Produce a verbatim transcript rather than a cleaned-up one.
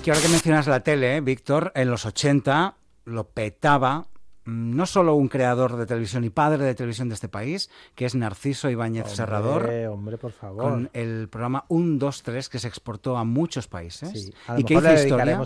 que ahora que mencionas la tele, ¿eh, Víctor, en los ochenta lo petaba no solo un creador de televisión y padre de televisión de este país, que es Narciso Ibáñez Hombre, Serrador, hombre, por favor. con el programa uno, dos, tres, que se exportó a muchos países Sí, a lo y que mejor hizo le historia. dedicaremos